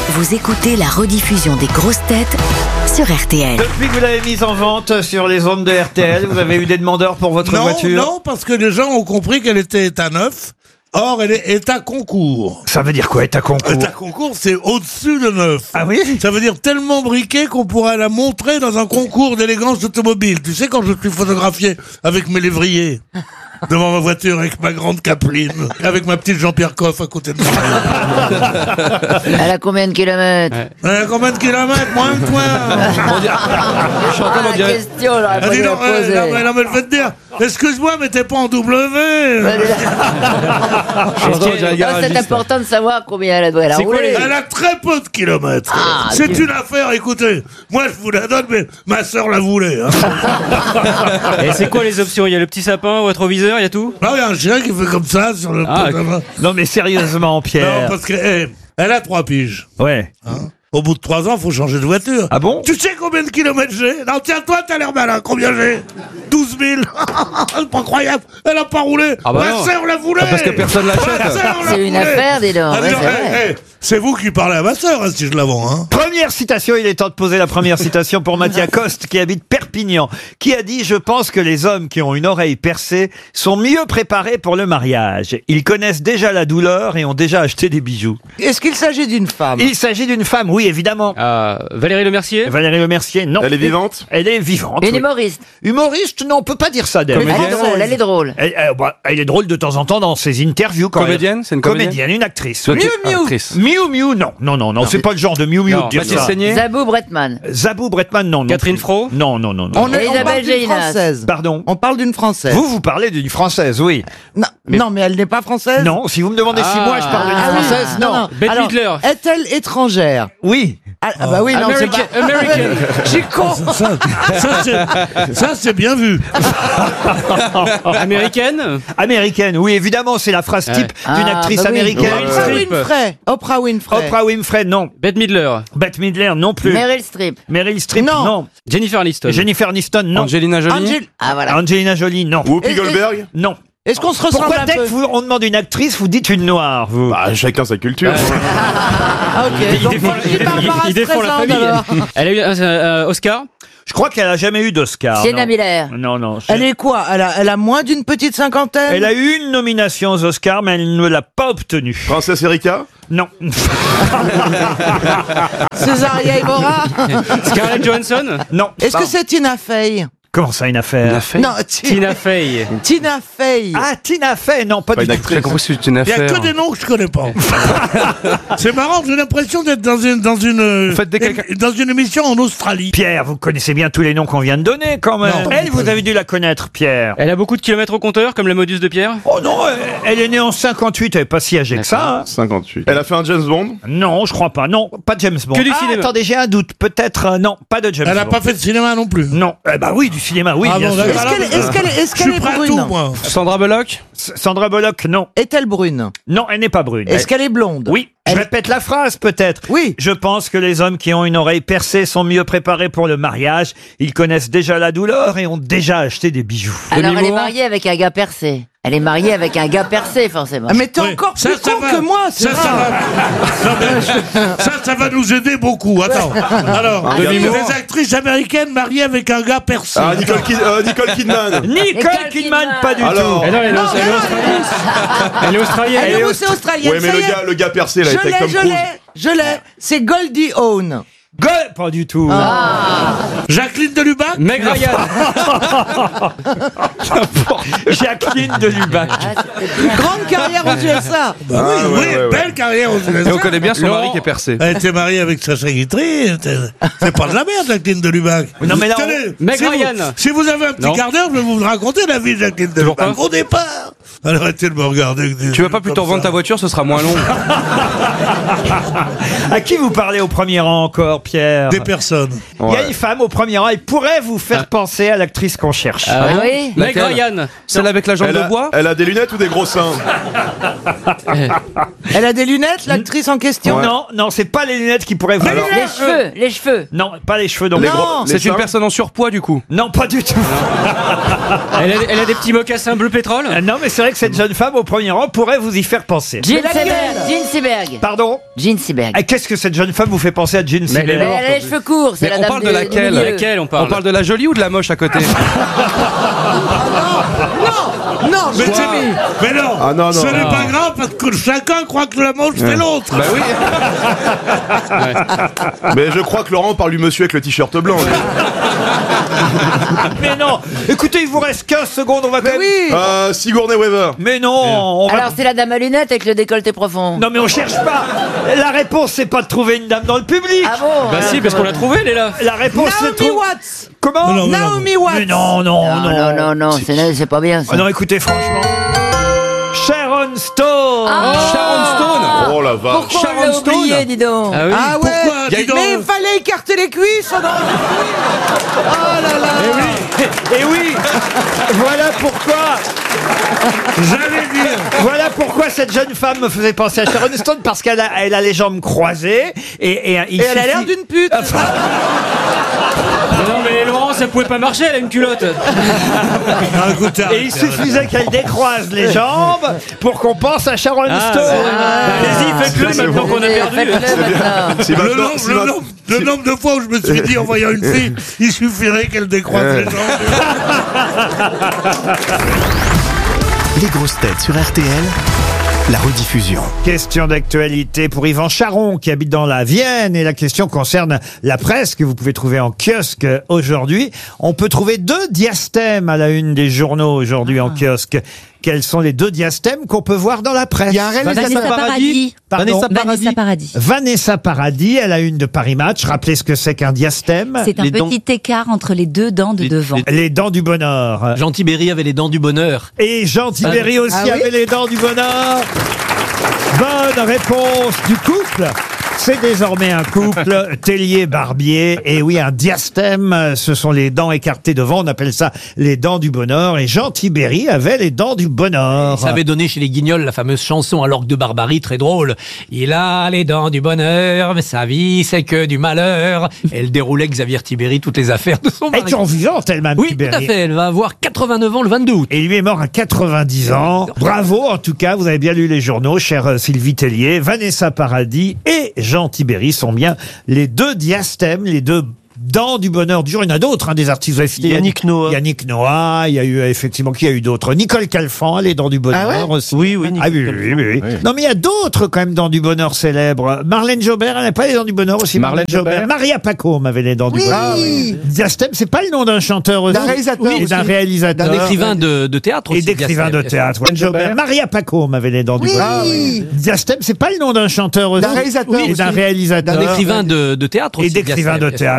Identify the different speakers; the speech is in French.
Speaker 1: Vous écoutez la rediffusion des grosses têtes sur RTL.
Speaker 2: Depuis que vous l'avez mise en vente sur les ondes de RTL, vous avez eu des demandeurs pour votre voiture?
Speaker 3: Non, parce que les gens ont compris qu'elle était état neuf. Or, elle est état concours.
Speaker 2: Ça veut dire quoi, état concours?
Speaker 3: État concours, c'est au-dessus de neuf.
Speaker 2: Ah oui?
Speaker 3: Ça veut dire tellement briqué qu'on pourrait la montrer dans un concours d'élégance automobile. Tu sais, quand je suis photographié avec mes lévriers devant ma voiture avec ma grande capeline, avec ma petite Jean-Pierre Coff à côté de moi.
Speaker 4: Elle a combien de kilomètres?
Speaker 3: Elle a combien de kilomètres? Moins que toi.
Speaker 4: La question, j'aurais
Speaker 3: Elle
Speaker 4: pas
Speaker 3: dit
Speaker 4: dû la
Speaker 3: non,
Speaker 4: poser.
Speaker 3: non, mais je vais te dire, excuse-moi, mais t'es pas en W.
Speaker 4: C'est important de savoir combien elle a roulé.
Speaker 3: Elle a très peu de kilomètres. C'est une affaire, écoutez. Moi, je vous la donne, mais ma sœur la voulait. Hein.
Speaker 5: Et c'est quoi les options? Il y a le petit sapin au rétroviseur, il y a tout?
Speaker 3: Ah, il y a un chien qui fait comme ça sur le.
Speaker 2: Non mais sérieusement,
Speaker 3: Non,
Speaker 2: Pierre.
Speaker 3: parce qu'elle a 3 piges.
Speaker 2: Ouais.
Speaker 3: Au bout de 3 ans, faut changer de voiture.
Speaker 2: Ah bon?
Speaker 3: Tu sais combien de kilomètres j'ai? Non, tiens, toi, t'as l'air malin. Combien j'ai? 12 000. C'est pas croyable. Elle a pas roulé.
Speaker 5: Ah bah
Speaker 3: Ma
Speaker 5: non.
Speaker 3: sœur la voulait.
Speaker 5: Parce que personne l'achète.
Speaker 4: C'est une affaire, dis donc.
Speaker 3: Ah,
Speaker 4: Ouais,
Speaker 3: non,
Speaker 4: c'est vrai.
Speaker 3: c'est vous qui parlez à ma sœur, hein, si je la vends. Hein.
Speaker 2: Première citation, il est temps de poser la première citation pour Mathias Coste qui habite Perpignan, qui a dit « Je pense que les hommes qui ont une oreille percée sont mieux préparés pour le mariage. Ils connaissent déjà la douleur et ont déjà acheté des bijoux.
Speaker 6: Est-ce qu'il s'agit d'une » femme?
Speaker 2: Il s'agit d'une femme, oui, évidemment.
Speaker 5: Valérie Lemercier?
Speaker 2: Valérie Lemercier, non.
Speaker 7: Elle est vivante?
Speaker 2: Elle est vivante.
Speaker 4: Une
Speaker 2: oui.
Speaker 4: humoriste.
Speaker 2: Humoriste, non, on peut pas dire ça d'elle.
Speaker 4: Elle est drôle, elle est drôle.
Speaker 2: Elle est drôle de temps en temps dans ses interviews. Quand
Speaker 5: Comédienne? C'est une comédienne?
Speaker 2: Une actrice.
Speaker 5: Miu
Speaker 2: Oui.
Speaker 5: Miu.
Speaker 2: Miu Miu, non. Non, c'est pas le genre de Miu Miu
Speaker 5: Non.
Speaker 2: de dire
Speaker 5: Mathilde
Speaker 2: ça.
Speaker 5: Seigné?
Speaker 4: Zabou Bretman.
Speaker 2: Zabou Bretman, non.
Speaker 5: Catherine Fro?
Speaker 2: Non.
Speaker 6: On parle
Speaker 4: Isabelle
Speaker 6: d'une
Speaker 4: Gélinas.
Speaker 6: française.
Speaker 2: Pardon.
Speaker 6: On parle d'une française.
Speaker 2: Vous parlez d'une française, oui.
Speaker 6: Non, mais elle n'est pas française.
Speaker 2: Non, si vous me demandez si moi je parle d'une
Speaker 6: Ah oui.
Speaker 2: française, non.
Speaker 5: Bette
Speaker 6: Alors,
Speaker 5: Midler.
Speaker 6: Est-elle étrangère?
Speaker 2: Oui.
Speaker 6: Ah bah oui, non, c'est pas...
Speaker 5: American.
Speaker 6: J'ai con.
Speaker 3: Ça, c'est bien vu.
Speaker 5: Américaine?
Speaker 2: Américaine, oui, évidemment, c'est la phrase type d'une actrice
Speaker 4: bah oui.
Speaker 2: américaine.
Speaker 6: Oprah Winfrey. Oprah Winfrey.
Speaker 2: Oprah Winfrey, non.
Speaker 5: Bette Midler.
Speaker 2: Bette Midler, non plus.
Speaker 4: Meryl Streep.
Speaker 2: Meryl Streep,
Speaker 6: Non.
Speaker 2: non.
Speaker 5: Jennifer Aniston.
Speaker 2: Jennifer Aniston, non.
Speaker 5: Angelina Jolie.
Speaker 4: Ah voilà.
Speaker 2: Angelina Jolie, non.
Speaker 7: Whoopi Goldberg?
Speaker 2: Non.
Speaker 6: Est-ce qu'on se ressemble
Speaker 2: Pourquoi
Speaker 6: un
Speaker 2: dès
Speaker 6: peu?
Speaker 2: que on demande une actrice, vous dites une noire, vous?
Speaker 7: Bah, chacun sa culture.
Speaker 6: Ah, ok. Donc,
Speaker 5: il défend la famille.
Speaker 6: alors.
Speaker 5: Elle a eu un Oscar?
Speaker 2: Je crois qu'elle a jamais eu d'Oscar.
Speaker 4: Sienna
Speaker 2: non.
Speaker 4: Miller.
Speaker 2: Non.
Speaker 6: Elle est quoi? Elle a moins d'une petite cinquantaine?
Speaker 2: Elle a eu une nomination aux Oscars, mais elle ne l'a pas obtenue.
Speaker 7: Princesse Erika?
Speaker 2: Non.
Speaker 6: Césaria Evora?
Speaker 5: Scarlett Johansson?
Speaker 2: Non.
Speaker 6: Est-ce que c'est Tina Fey?
Speaker 2: Comment ça, une affaire?
Speaker 6: Non,
Speaker 5: Tina Fey.
Speaker 6: Tina Fey.
Speaker 2: Ah, Tina Fey, non, pas
Speaker 7: Pas
Speaker 2: du
Speaker 7: une
Speaker 2: tout.
Speaker 7: actrice.
Speaker 5: c'est une
Speaker 3: Il y a que des noms que je connais pas. C'est marrant, j'ai l'impression d'être dans une émission en Australie.
Speaker 2: Pierre, vous connaissez bien tous les noms qu'on vient de donner, quand même.
Speaker 3: Non.
Speaker 2: Elle, vous avez dû la connaître, Pierre.
Speaker 5: Elle a beaucoup de kilomètres au compteur, comme la Modus de Pierre?
Speaker 2: Oh non, elle est née en 58, elle est pas si âgée que ça. hein.
Speaker 7: 58. Elle a fait un James Bond?
Speaker 2: Non, je crois pas. Non, pas James Bond.
Speaker 5: Que du cinéma.
Speaker 2: Attendez, j'ai un doute. Peut-être, non, pas de James
Speaker 3: Elle n'a
Speaker 2: Bond.
Speaker 3: pas fait de cinéma non plus.
Speaker 2: Non, bah oui, du cinéma, oui,
Speaker 3: Ah
Speaker 2: bien
Speaker 3: bon,
Speaker 2: sûr.
Speaker 3: d'accord.
Speaker 6: Est-ce
Speaker 3: Je
Speaker 6: qu'elle
Speaker 3: suis
Speaker 6: est
Speaker 3: prêt à tout,
Speaker 6: brune?
Speaker 3: moi.
Speaker 5: Sandra Bullock?
Speaker 2: Sandra Bullock, non.
Speaker 6: Est-elle brune?
Speaker 2: Non, elle n'est pas brune.
Speaker 6: Est-ce qu'elle est blonde?
Speaker 2: Oui, je répète la phrase peut-être.
Speaker 6: Oui.
Speaker 2: Je pense que les hommes qui ont une oreille percée sont mieux préparés pour le mariage. Ils connaissent déjà la douleur et ont déjà acheté des bijoux.
Speaker 4: Alors elle est
Speaker 5: Moore.
Speaker 4: mariée avec un gars percé. Elle est mariée avec un gars percé, forcément.
Speaker 6: Ah, mais t'es
Speaker 3: Oui.
Speaker 6: encore
Speaker 3: Ça,
Speaker 6: plus
Speaker 3: ça
Speaker 6: con
Speaker 3: va.
Speaker 6: que moi, c'est
Speaker 3: Ça
Speaker 6: rare.
Speaker 3: va. Non, mais ça va nous aider beaucoup. Attends. Alors, il y a des actrices américaines mariées avec un gars percé.
Speaker 7: Ah, Nicole Kidman.
Speaker 2: Nicole Kidman, pas du
Speaker 7: Alors.
Speaker 2: tout.
Speaker 5: Elle est australienne. Elle est australienne.
Speaker 6: Elle est aussi australienne.
Speaker 7: Ouais, mais
Speaker 6: ça y est.
Speaker 7: le gars percé, là,
Speaker 6: Je
Speaker 7: il était avec Tom Cruise.
Speaker 6: l'ai. C'est Goldie Hawn.
Speaker 2: Pas du tout.
Speaker 3: Jacqueline de Lubac.
Speaker 5: Meg Ryan.
Speaker 2: Jacqueline de Lubac.
Speaker 6: Grande carrière aux USA.
Speaker 3: Bah oui, belle carrière aux USA.
Speaker 5: Et on connaît bien son mari qui est percé.
Speaker 3: Elle était mariée avec Sacha Guitry. C'est pas de la merde, Jacqueline de Lubac.
Speaker 2: Non, mais là,
Speaker 3: Tenez,
Speaker 5: Meg
Speaker 3: si
Speaker 5: Ryan.
Speaker 3: si vous avez un petit
Speaker 5: Non.
Speaker 3: quart d'heure, je vais vous raconter la vie de Jacqueline de
Speaker 5: Toujours
Speaker 3: Lubac.
Speaker 5: pas.
Speaker 3: Au départ. Alors, arrêtez de me regarder. avec des
Speaker 5: Tu veux
Speaker 3: yeux
Speaker 5: pas plutôt
Speaker 3: comme
Speaker 5: vendre
Speaker 3: ça.
Speaker 5: ta voiture, ce sera moins long.
Speaker 2: À qui vous parlez au premier rang encore, Pierre?
Speaker 3: Des personnes.
Speaker 2: Il y a une femme au premier rang, elle pourrait vous faire penser à l'actrice qu'on cherche.
Speaker 4: Ah oui.
Speaker 5: Meg Ryan. Celle avec la jambe de bois?
Speaker 7: Elle a des lunettes ou des gros seins?
Speaker 6: Elle a des lunettes, l'actrice en question?
Speaker 2: Non, c'est pas les lunettes qui pourraient vous...
Speaker 4: Les cheveux.
Speaker 2: Non, pas les cheveux non
Speaker 7: Les
Speaker 2: plus.
Speaker 7: gros- les
Speaker 5: C'est une
Speaker 7: seins?
Speaker 5: personne en surpoids, du coup.
Speaker 2: Non, pas du tout.
Speaker 5: Elle a des petits mocassins bleu pétrole?
Speaker 2: Non, mais c'est vrai vrai que cette jeune femme au premier rang pourrait vous y faire penser.
Speaker 4: Gene Seberg.
Speaker 2: Pardon?
Speaker 4: Gene Seberg.
Speaker 2: Ah, qu'est-ce que cette jeune femme vous fait penser à Gene Seberg?
Speaker 4: Elle a les cheveux courts, c'est
Speaker 5: Mais
Speaker 4: la
Speaker 5: on
Speaker 4: dame
Speaker 5: parle
Speaker 4: du-
Speaker 5: de
Speaker 4: du
Speaker 5: laquelle?
Speaker 4: milieu.
Speaker 5: Laquelle on parle de la jolie ou de la moche à côté?
Speaker 6: Non,
Speaker 3: Mais,
Speaker 6: Jimmy.
Speaker 3: mais non,
Speaker 7: Ah, non,
Speaker 3: ce
Speaker 7: non.
Speaker 3: n'est pas grave parce que chacun croit que la manche fait l'autre.
Speaker 5: Bah oui.
Speaker 7: Mais je crois que Laurent parle du monsieur avec le t-shirt blanc. lui.
Speaker 2: Mais non. Écoutez, il vous reste 15 secondes, on va quand même...
Speaker 6: Oui.
Speaker 7: Sigourney Weaver.
Speaker 2: Mais non, on va...
Speaker 4: Alors c'est la dame à lunettes avec le décolleté profond.
Speaker 2: Non mais on cherche pas. La réponse c'est pas de trouver une dame dans le public.
Speaker 4: Ah bon?
Speaker 5: Bah si, parce qu'on l'a trouvé, elle est là.
Speaker 2: La réponse c'est de
Speaker 6: Naomi
Speaker 2: trouver...
Speaker 6: Watts.
Speaker 2: Comment?
Speaker 3: Mais non, mais non.
Speaker 6: Naomi Watts.
Speaker 2: Mais non, non, non.
Speaker 4: Non, c'est pas bien ça.
Speaker 2: Ah non, écoutez, franchement. Sharon Stone.
Speaker 5: Sharon Stone.
Speaker 7: Oh la vache.
Speaker 4: Pourquoi on
Speaker 5: Sharon
Speaker 4: l'a
Speaker 5: Stone.
Speaker 4: oublié, dis donc?
Speaker 5: Ah oui.
Speaker 6: Ah ouais.
Speaker 3: Pourquoi, dis donc
Speaker 6: Mais il fallait écarter les cuisses dans le film. Oh là là.
Speaker 2: Et oui, voilà pourquoi.
Speaker 3: J'allais dire.
Speaker 2: Voilà pourquoi cette jeune femme me faisait penser à Sharon Stone, parce qu'elle a, elle a les jambes croisées et
Speaker 6: Et elle a l'air d'une pute.
Speaker 5: Mais non, mais Laurent, ça pouvait pas marcher, elle a une culotte.
Speaker 3: Ah, écoutez,
Speaker 2: Et il suffisait qu'elle décroise les jambes pour qu'on pense à Sharon Stone.
Speaker 5: Allez-y, faites-le
Speaker 7: C'est
Speaker 5: maintenant
Speaker 7: bon.
Speaker 5: qu'on a perdu.
Speaker 4: Faites-le maintenant.
Speaker 7: C'est
Speaker 3: Le
Speaker 7: maintenant-
Speaker 3: nombre,
Speaker 7: c'est
Speaker 3: le
Speaker 7: maintenant-
Speaker 3: nombre- le nombre de fois où je me suis dit en voyant une fille, il suffirait qu'elle décroise les jambes.
Speaker 8: Les grosses têtes sur RTL, la rediffusion.
Speaker 2: Question d'actualité pour Yvan Charon qui habite dans la Vienne, et la question concerne la presse que vous pouvez trouver en kiosque aujourd'hui. On peut trouver 2 diastèmes à la une des journaux aujourd'hui en kiosque. Quels sont les 2 diastèmes qu'on peut voir dans la presse?
Speaker 9: Il y a un réalisateur
Speaker 1: Paradis.
Speaker 2: Pardon.
Speaker 1: Vanessa Paradis.
Speaker 2: Vanessa Paradis, à la une de Paris Match. Rappelez ce que c'est qu'un diastème.
Speaker 1: C'est un petit écart entre les 2 dents de devant.
Speaker 2: Les dents du bonheur.
Speaker 5: Jean Tibéri avait les dents du bonheur.
Speaker 2: Et Jean Tibéri aussi
Speaker 6: Ah oui
Speaker 2: avait les dents du bonheur. Bonne réponse du couple. C'est désormais un couple, Tellier-Barbier. Et oui, un diastème, ce sont les dents écartées devant. On appelle ça les dents du bonheur. Et Jean Tibéri avait les dents du bonheur.
Speaker 10: Ça avait donné chez les Guignols la fameuse chanson à l'orgue de Barbarie, très drôle. Il a les dents du bonheur, mais sa vie c'est que du malheur. Elle déroulait Xavier Tibéri toutes les affaires de son
Speaker 2: Elle
Speaker 10: mari.
Speaker 2: est en vivante, elle-même,
Speaker 10: Oui,
Speaker 2: Tibéri.
Speaker 10: tout à fait. Elle va avoir 89 ans le 22 août.
Speaker 2: Et lui est mort à 90 ans. Bravo, en tout cas, vous avez bien lu les journaux, chère Sylvie Tellier. Vanessa Paradis et Jean Tibéri sont bien les 2 diastèmes, les 2 dents du bonheur du jour. Il y en a d'autres, des artistes. Vous avez cité
Speaker 5: Yannick Noah.
Speaker 2: Yannick Noah, il y a eu, effectivement, qui a eu d'autres? Nicole Calfan, les dents du bonheur aussi.
Speaker 5: Oui, oui,
Speaker 2: Ah oui, oui. Non, mais il y a d'autres, quand même, dents du bonheur célèbres. Marlène Jobert, elle n'a pas les dents du bonheur aussi?
Speaker 5: Marlène Jobert.
Speaker 2: Maria Pacôme avait les dents du bonheur. Diastème, c'est pas le nom d'un chanteur aussi?
Speaker 9: D'un réalisateur
Speaker 2: Et d'un
Speaker 9: aussi.
Speaker 2: réalisateur.
Speaker 10: D'un écrivain de théâtre
Speaker 2: Et
Speaker 10: aussi.
Speaker 2: d'écrivain de théâtre. Marlène Jobert. Maria Pacôme avait les dents du bonheur. Diastème, c'est pas le nom d'un chanteur aussi?
Speaker 9: D'un réalisateur
Speaker 2: Et d'un
Speaker 9: aussi.
Speaker 2: réalisateur.
Speaker 10: D'un écrivain de théâtre aussi.
Speaker 2: Et d'écrivain de
Speaker 10: Diastème.
Speaker 2: théâtre.